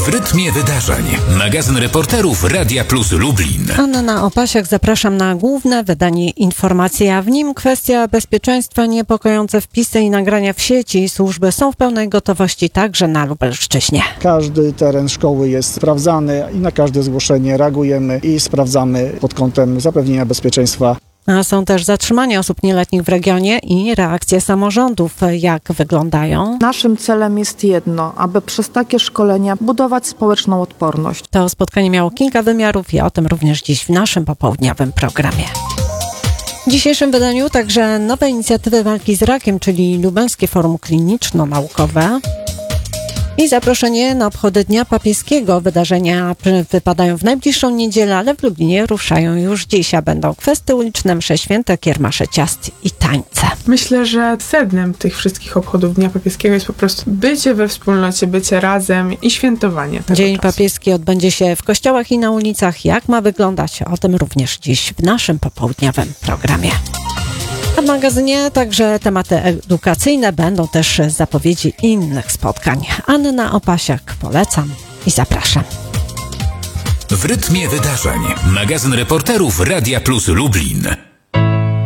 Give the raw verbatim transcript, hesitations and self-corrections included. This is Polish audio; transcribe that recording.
W rytmie wydarzeń. Magazyn reporterów Radia Plus Lublin. Anna Opasiak, zapraszam na główne wydanie informacji, a w nim kwestia bezpieczeństwa, niepokojące wpisy i nagrania w sieci. Służby są w pełnej gotowości także na Lubelszczyźnie. Każdy teren szkoły jest sprawdzany i na każde zgłoszenie reagujemy i sprawdzamy pod kątem zapewnienia bezpieczeństwa. A są też zatrzymania osób nieletnich w regionie i reakcje samorządów. Jak wyglądają? Naszym celem jest jedno, aby przez takie szkolenia budować społeczną odporność. To spotkanie miało kilka wymiarów i o tym również dziś w naszym popołudniowym programie. W dzisiejszym wydaniu także nowe inicjatywy walki z rakiem, czyli Lubelskie Forum Kliniczno-Naukowe. I zaproszenie na obchody Dnia Papieskiego. Wydarzenia wypadają w najbliższą niedzielę, ale w Lublinie ruszają już dziś, a będą kwestie uliczne, msze święte, kiermasze ciast i tańce. Myślę, że sednem tych wszystkich obchodów Dnia Papieskiego jest po prostu bycie we wspólnocie, bycie razem i świętowanie tego Dzień czasu. Papieski odbędzie się w kościołach i na ulicach. Jak ma wyglądać? O tym również dziś w naszym popołudniowym programie. A w magazynie także tematy edukacyjne, będą też zapowiedzi innych spotkań. Anna Opasiak, polecam i zapraszam. W rytmie wydarzeń. Magazyn reporterów Radia Plus Lublin.